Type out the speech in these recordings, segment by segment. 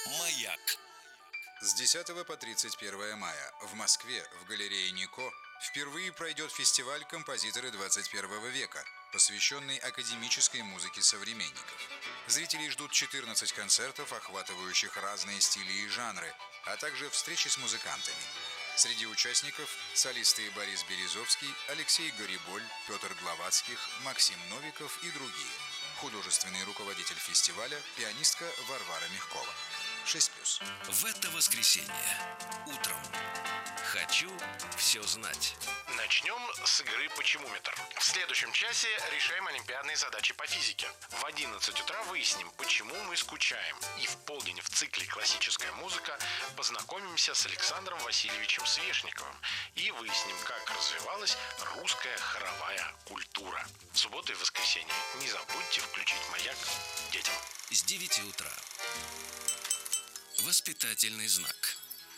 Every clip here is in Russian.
Маяк. С 10 по 31 мая в Москве в галерее Нико впервые пройдет фестиваль «Композиторы 21 века», посвященный академической музыке современников. Зрителей ждут 14 концертов, охватывающих разные стили и жанры, а также встречи с музыкантами. Среди участников солисты Борис Березовский, Алексей Гориболь, Петр Гловацких, Максим Новиков и другие. Художественный руководитель фестиваля – пианистка Варвара Мягкова. 6+. В это воскресенье утром хочу все знать. Начнем с игры «Почемуметр». В следующем часе решаем олимпиадные задачи по физике. В 11 утра выясним, почему мы скучаем. И в полдень в цикле «Классическая музыка» познакомимся с Александром Васильевичем Свешниковым и выясним, как развивалась русская хоровая культура. В субботу и воскресенье не забудьте включить «Маяк» детям. С 9 утра. Воспитательный знак.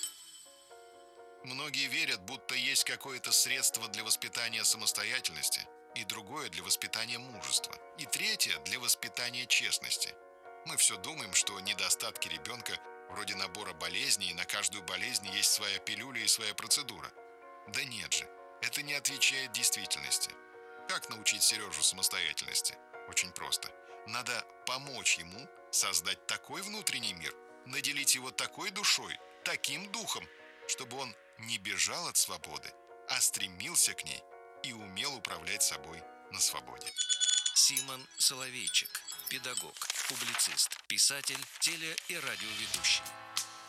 Многие верят, будто есть какое-то средство для воспитания самостоятельности, и другое для воспитания мужества, и третье для воспитания честности. Мы все думаем, что недостатки ребенка вроде набора болезней, и на каждую болезнь есть своя пилюля и своя процедура. Да нет же, это не отвечает действительности. Как научить Сережу самостоятельности? Очень просто. Надо помочь ему создать такой внутренний мир, наделить его такой душой, таким духом, чтобы он не бежал от свободы, а стремился к ней и умел управлять собой на свободе. Симон Соловейчик. Педагог, публицист, писатель, теле- и радиоведущий.